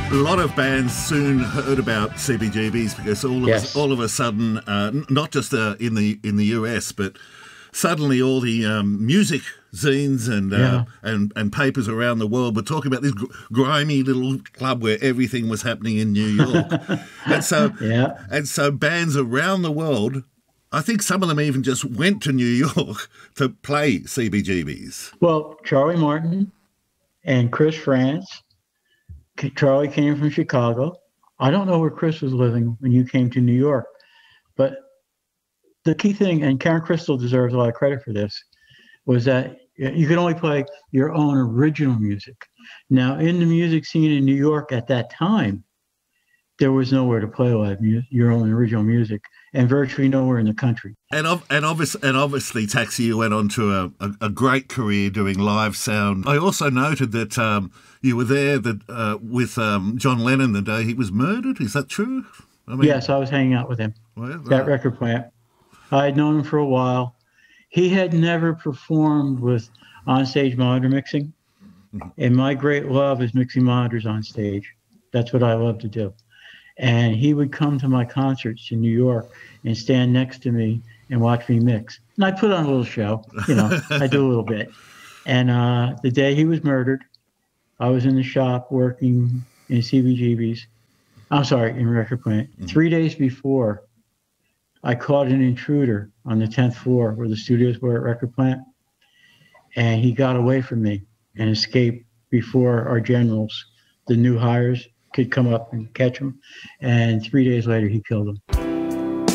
A lot of bands soon heard about CBGBs because all of a sudden, not just in the US, but suddenly all the music zines and papers around the world were talking about this grimy little club where everything was happening in New York, and so bands around the world, I think some of them even just went to New York to play CBGBs. Well, Charlie Martin and Chris France. Charlie came from Chicago. I don't know where Chris was living when you came to New York, but the key thing, and Karen Crystal deserves a lot of credit for this, was that you could only play your own original music. Now, in the music scene in New York at that time, there was nowhere to play live your own original music, and virtually nowhere in the country. And obviously, Taxi, you went on to a great career doing live sound. I also noted that you were there with John Lennon the day he was murdered. Is that true? Yes, I was hanging out with him at Record Plant. I had known him for a while. He had never performed with onstage monitor mixing, and my great love is mixing monitors on stage. That's what I love to do. And he would come to my concerts in New York and stand next to me and watch me mix. And I put on a little show, I do a little bit. And the day he was murdered, I was in the shop working in CBGB's. I'm sorry, in Record Plant. 3 days before, I caught an intruder on the 10th floor where the studios were at Record Plant. And he got away from me and escaped before our generals, the new hires, could come up and catch him. And 3 days later, he killed him.